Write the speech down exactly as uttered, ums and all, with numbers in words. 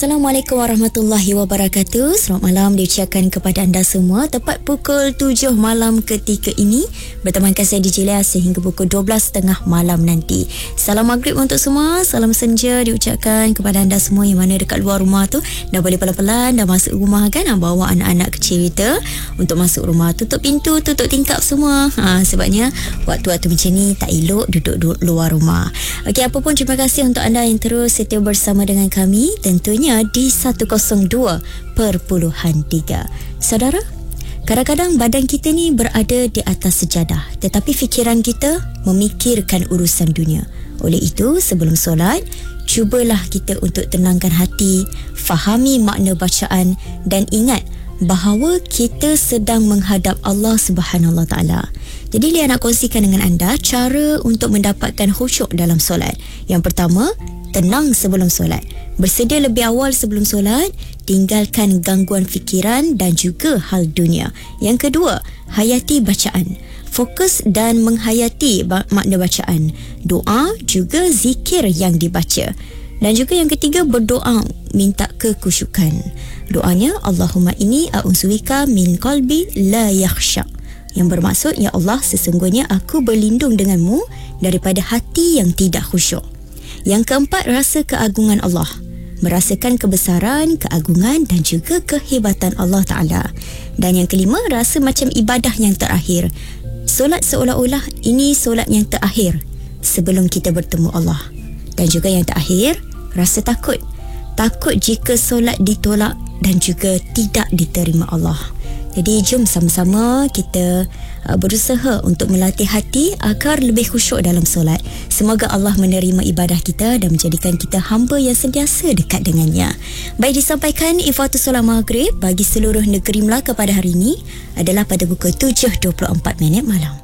Assalamualaikum warahmatullahi wabarakatuh. Selamat malam diucapkan kepada anda semua. Tepat pukul tujuh malam ketika ini bertemankan saya D J Leah sehingga pukul dua belas tiga puluh malam nanti. Salam maghrib untuk semua. Salam senja diucapkan kepada anda semua yang mana dekat luar rumah tu dah boleh pelan-pelan dah masuk rumah kan, bawa anak-anak kecil kita untuk masuk rumah. Tutup pintu, tutup tingkap semua. Ha, sebabnya waktu-waktu macam ni tak elok duduk, duduk luar rumah. Okey, apa pun terima kasih untuk anda yang terus setia bersama dengan kami. Tentunya di seratus dua perpuluhan tiga. Saudara, kadang-kadang badan kita ni berada di atas sejadah, tetapi fikiran kita memikirkan urusan dunia. Oleh itu, sebelum solat, cubalah kita untuk tenangkan hati, fahami makna bacaan dan ingat bahawa kita sedang menghadap Allah Subhanahu Wa Taala. Jadi Leah nak kongsikan dengan anda cara untuk mendapatkan khusyuk dalam solat. Yang pertama, tenang sebelum solat. Bersedia lebih awal sebelum solat, tinggalkan gangguan fikiran dan juga hal dunia. Yang kedua, hayati bacaan. Fokus dan menghayati makna bacaan, doa juga zikir yang dibaca. Dan juga yang ketiga, berdoa minta kekhusyukan. Doanya, Allahumma inni a'udzubika min qalbi la yakhsha. Yang bermaksud, ya Allah, sesungguhnya aku berlindung denganmu daripada hati yang tidak khusyuk. Yang keempat, rasa keagungan Allah. Merasakan kebesaran, keagungan dan juga kehebatan Allah Ta'ala. Dan yang kelima, rasa macam ibadah yang terakhir. Solat seolah-olah ini solat yang terakhir sebelum kita bertemu Allah. Dan juga yang terakhir, rasa takut. Takut jika solat ditolak dan juga tidak diterima Allah. Jadi jom sama-sama kita uh, berusaha untuk melatih hati agar lebih khusyuk dalam solat. Semoga Allah menerima ibadah kita dan menjadikan kita hamba yang sentiasa dekat dengannya. Baik, disampaikan Ifatul Solat Maghrib bagi seluruh negeri Melaka pada hari ini adalah pada pukul tujuh dua puluh empat minit malam.